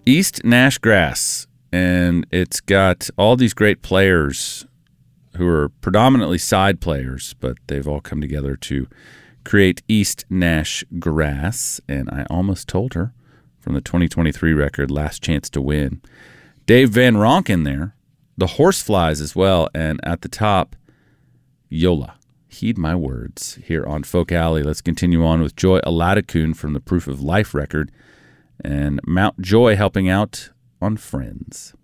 East Nash Grass, and it's got all these great players who are predominantly side players, but they've all come together to create East Nash Grass, and I almost told her from the 2023 record, Last Chance to Win. Dave Van Ronk in there, the Horseflies as well, and at the top, Yola. Heed my words here on Folk Alley. Let's continue on with Joy Aladakun from the Proof of Life record, and Mount Joy helping out on Friends.